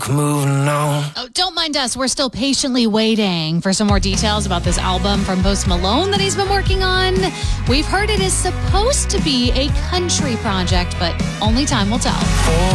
moving on. Oh, don't mind us. We're still patiently waiting for some more details about this album from Post Malone that he's been working on. We've heard it is supposed to be a country project, but only time will tell.